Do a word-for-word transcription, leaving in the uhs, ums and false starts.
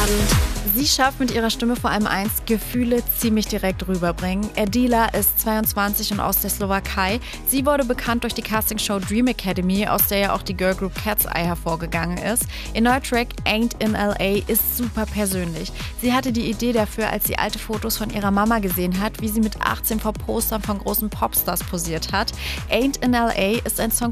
Sie schafft mit ihrer Stimme vor allem eins, Gefühle ziemlich direkt rüberbringen. Adela ist zweiundzwanzig und aus der Slowakei. Sie wurde bekannt durch die Castingshow Dream Academy, aus der ja auch die Girlgroup Cat's Eye hervorgegangen ist. Ihr neuer Track Ain't in L A ist super persönlich. Sie hatte die Idee dafür, als sie alte Fotos von ihrer Mama gesehen hat, wie sie mit achtzehn vor Postern von großen Popstars posiert hat. Ain't in L A ist ein Song